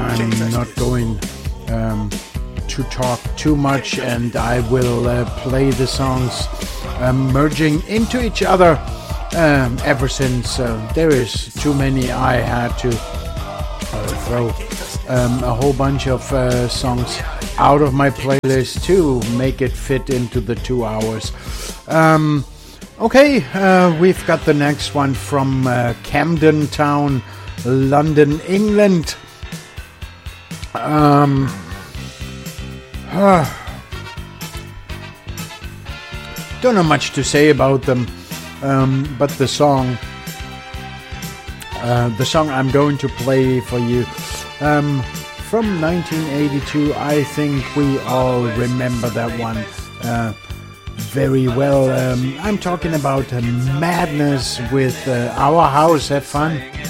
I'm not going to talk too much, and I will play the songs merging into each other ever since there is too many. I had to throw a whole bunch of songs out of my playlist to make it fit into the 2 hours. Okay, we've got the next one from Camden Town, London, England. Don't know much to say about them, but the song I'm going to play for you, from 1982, I think we all remember that one very well. I'm talking about Madness with Our House. Have fun.